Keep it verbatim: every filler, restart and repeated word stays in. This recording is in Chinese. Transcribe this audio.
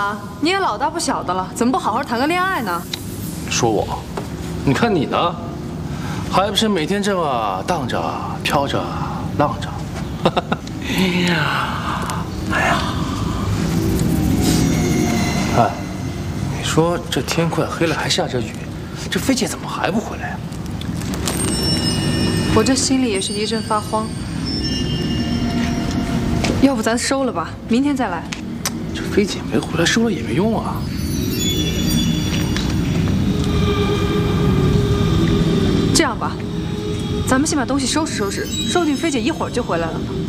啊，你也老大不小的了，怎么不好好谈个恋爱呢？ 说我，你看你呢，还不是每天这么荡着、飘着、浪着？哎呀，哎呀，哎，你说这天快黑了，还下着雨，这菲姐怎么还不回来呀？ 我这心里也是一阵发慌。要不咱收了吧，明天再来。 这菲姐没回来，收了也没用啊。 这样吧，咱们先把东西收拾收拾，说不定菲姐一会儿就回来了呢。